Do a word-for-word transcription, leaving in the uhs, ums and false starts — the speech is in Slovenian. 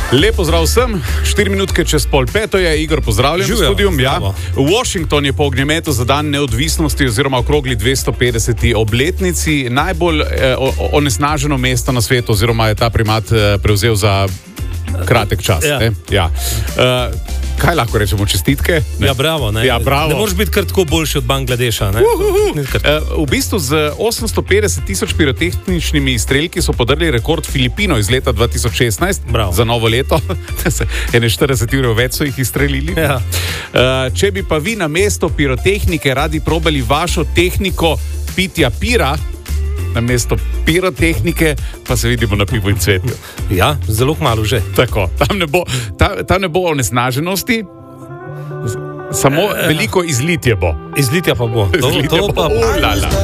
Lepo zdrav vsem, štiri minutke čez pol peto je, Igor, pozdravljen v studiu. Ja. Washington je po ognjemetu za dan neodvisnosti oziroma okrogli dvesto petdeseti obletnici najbolj eh, onesnaženo mesto na svetu oziroma je ta primat eh, prevzel za kratek čas. Ja. Ne? Ja. Uh, kaj lahko rečemo, čestitke? Ne? Ja, bravo. Ne, ja, bravo. Ne moreš biti kar tako boljši od Bangladeša. Ne? Uh, v bistvu z osemsto petdeset tisoč pirotehničnimi izstrelki so podrli rekord Filipinov iz leta dva tisoč šestnajst Bravo. Za novo leto. Ene štirideset ur več so jih izstrelili. Ja. Uh, če bi pa vi na mesto pirotehnike radi probali vašo tehniko pitja pira, na mesto pirotehnike, pa se vidimo na Pivu in cvetju. Ja, zelo malo že. Tako, tam ne bo, tam, tam ne bo onesnaženosti, samo e, veliko izlitje bo. Izlitja pa bo. To, Izlitje to bo. pa bo. Uh, la, la.